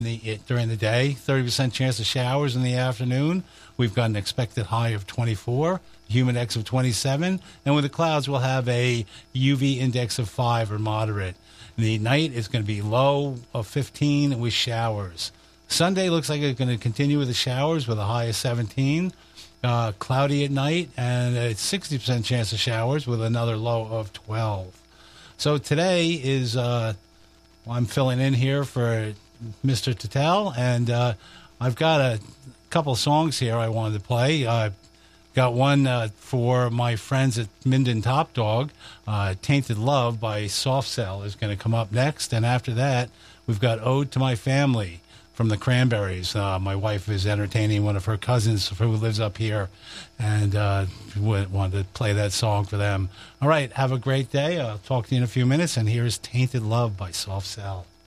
during the day, 30% chance of showers in the afternoon. We've got an expected high of 24, humid index of 27, and with the clouds, we'll have a UV index of 5 or moderate. The night is going to be low of 15 with showers. Sunday looks like it's going to continue with the showers with a high of 17. Cloudy at night and a 60% chance of showers with another low of 12. So today is, I'm filling in here for Mr. Tatel, and I've got a couple of songs here I wanted to play. Got one for my friends at Minden Top Dog. Tainted Love by Soft Cell is going to come up next. And after that, we've got Ode to My Family from the Cranberries. My wife is entertaining one of her cousins who lives up here, and wanted to play that song for them. All right, have a great day. I'll talk to you in a few minutes. And here's Tainted Love by Soft Cell.